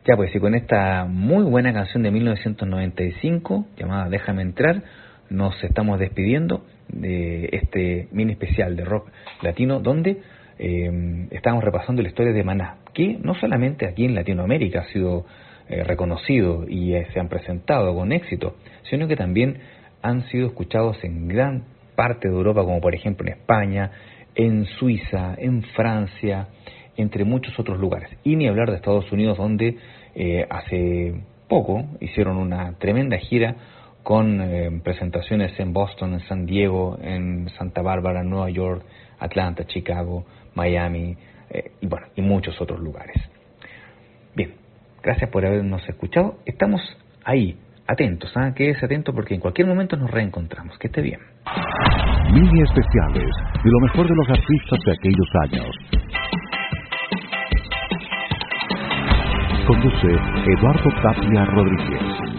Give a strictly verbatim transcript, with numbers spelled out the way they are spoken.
Ya pues, y con esta muy buena canción de mil novecientos noventa y cinco, llamada Déjame Entrar, nos estamos despidiendo de este mini especial de rock latino, donde eh, estamos repasando la historia de Maná, que no solamente aquí en Latinoamérica ha sido eh, reconocido y eh, se han presentado con éxito, sino que también han sido escuchados en gran parte de Europa, como por ejemplo en España, en Suiza, en Francia, entre muchos otros lugares. Y ni hablar de Estados Unidos, donde eh, hace poco hicieron una tremenda gira con eh, presentaciones en Boston, en San Diego, en Santa Bárbara, Nueva York, Atlanta, Chicago, Miami, eh, y bueno, y muchos otros lugares. Bien, gracias por habernos escuchado. Estamos ahí, atentos, ¿eh? Quédese atento porque en cualquier momento nos reencontramos. Que esté bien. Mini especiales de lo mejor de los artistas de aquellos años. Conduce Eduardo Tapia Rodríguez.